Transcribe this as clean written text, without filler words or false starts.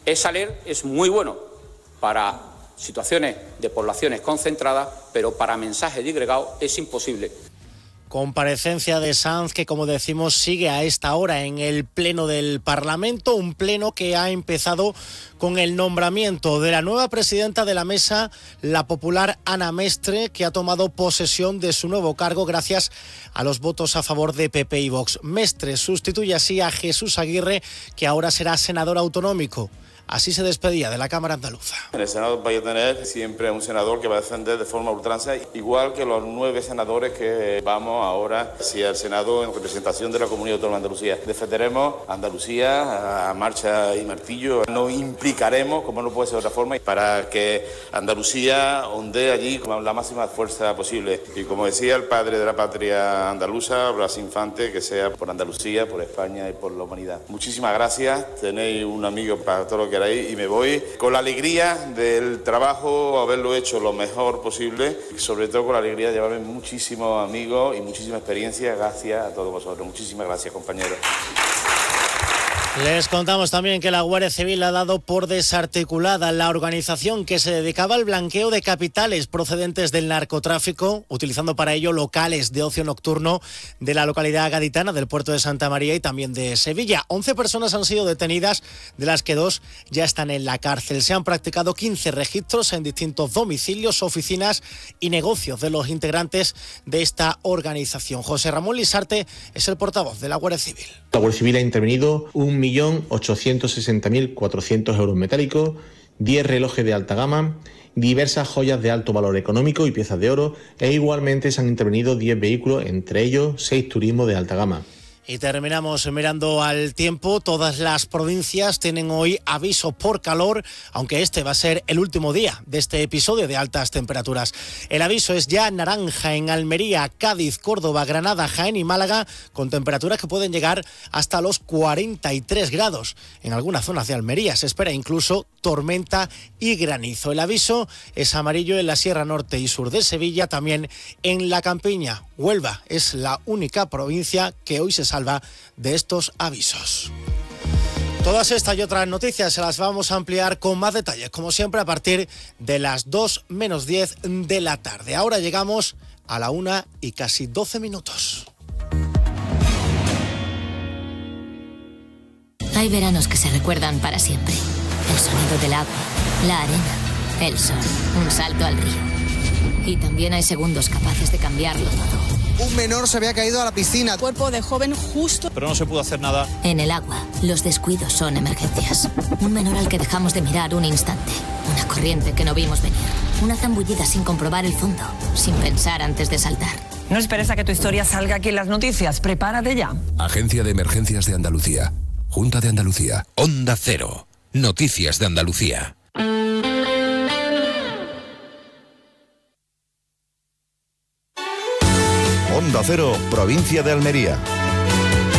Esa ley es muy bueno para situaciones de poblaciones concentradas, pero para mensajes disgregados es imposible. Comparecencia de Sanz que, como decimos, sigue a esta hora en el Pleno del Parlamento, un pleno que ha empezado con el nombramiento de la nueva presidenta de la mesa, la popular Ana Mestre, que ha tomado posesión de su nuevo cargo gracias a los votos a favor de PP y Vox. Mestre sustituye así a Jesús Aguirre, que ahora será senador autonómico. Así se despedía de la Cámara Andaluza. En el Senado vais a tener siempre un senador que va a defender de forma ultranza, igual que los 9 senadores que vamos ahora hacia el Senado en representación de la Comunidad Autónoma de Andalucía. Defenderemos Andalucía a marcha y martillo. Nos implicaremos, como no puede ser de otra forma, para que Andalucía ondee allí con la máxima fuerza posible. Y como decía el padre de la patria andaluza, Blas Infante, que sea por Andalucía, por España y por la humanidad. Muchísimas gracias. Tenéis un amigo para todo lo que y me voy con la alegría del trabajo, haberlo hecho lo mejor posible y sobre todo con la alegría de llevarme muchísimos amigos y muchísima experiencia. Gracias a todos vosotros. Muchísimas gracias, compañeros. Les contamos también que la Guardia Civil ha dado por desarticulada la organización que se dedicaba al blanqueo de capitales procedentes del narcotráfico, utilizando para ello locales de ocio nocturno de la localidad gaditana del puerto de Santa María y también de Sevilla. 11 personas han sido detenidas, de las que 2 ya están en la cárcel. Se han practicado 15 registros en distintos domicilios, oficinas y negocios de los integrantes de esta organización. José Ramón Lisarte es el portavoz de la Guardia Civil. La Guardia Civil ha intervenido 1.860.400 euros metálicos, 10 relojes de alta gama, diversas joyas de alto valor económico y piezas de oro, e igualmente se han intervenido 10 vehículos, entre ellos 6 turismos de alta gama. Y terminamos mirando al tiempo. Todas las provincias tienen hoy aviso por calor, aunque este va a ser el último día de este episodio de altas temperaturas. El aviso es ya naranja en Almería, Cádiz, Córdoba, Granada, Jaén y Málaga, con temperaturas que pueden llegar hasta los 43 grados. En algunas zonas de Almería se espera incluso tormenta y granizo. El aviso es amarillo en la Sierra Norte y Sur de Sevilla, también en la Campiña. Huelva es la única provincia que hoy se salva de estos avisos. Todas estas y otras noticias se las vamos a ampliar con más detalles, como siempre, a partir de las 2 menos 10 de la tarde. Ahora llegamos a la 1 y casi 12 minutos. Hay veranos que se recuerdan para siempre. El sonido del agua, la arena, el sol, un salto al río. Y también hay segundos capaces de cambiarlo todo. Un menor se había caído a la piscina. Cuerpo de joven justo. Pero no se pudo hacer nada. En el agua, los descuidos son emergencias. Un menor al que dejamos de mirar un instante. Una corriente que no vimos venir. Una zambullida sin comprobar el fondo. Sin pensar antes de saltar. No esperes a que tu historia salga aquí en las noticias. Prepárate ya. Agencia de Emergencias de Andalucía. Junta de Andalucía. Onda Cero. Noticias de Andalucía. Onda Cero, provincia de Almería.